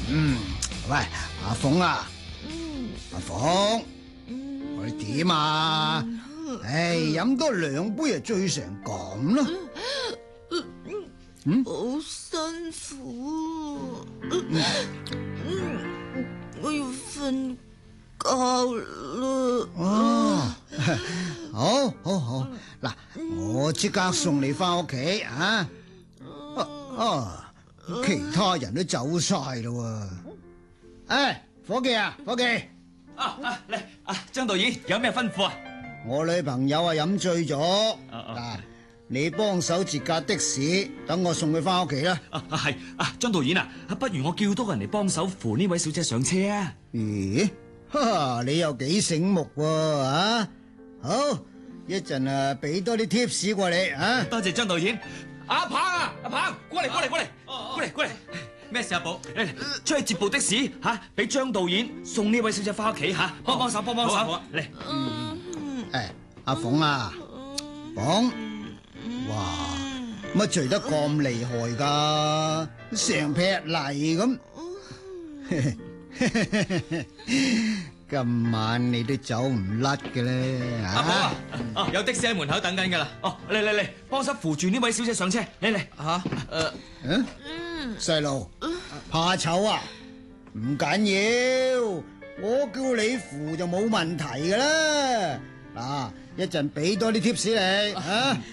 喂，阿鳳啊，阿鳳，我哋點啊？唉，飲多2杯就醉成咁咯。 好辛苦，我要瞓覺啦。 哦，好，嗱，我即刻送你翻屋企啊！其他人都走晒啦。唉，伙計啊，伙計， 嚟張導演有咩吩咐啊？ 我女朋友啊飲醉咗，嗱，你幫手截架的士，等我送佢翻屋企啦。 係張導演啊，不如我叫多個人嚟幫手扶呢位小姐上車啊？ 咦，你又幾醒目喎好，一陣啊，俾多啲 tips 過你啊！ 多謝張導演。阿鵬啊，阿鵬，過嚟，咩事啊？寶，出去接部的士俾張導演送呢位小姐翻屋企幫手，嚟。 誒，阿鳳啊，鳳，哇，乜醉得咁厲害噶？成劈泥咁。今晚你都走唔甩嘅咧， 阿寶有的士喺門口等緊噶啦。嚟，幫手扶住呢位小姐上車，嚟。 細路，怕醜啊？唔緊要，我叫你扶就冇問題噶啦。嗱，一陣俾多啲 tips 你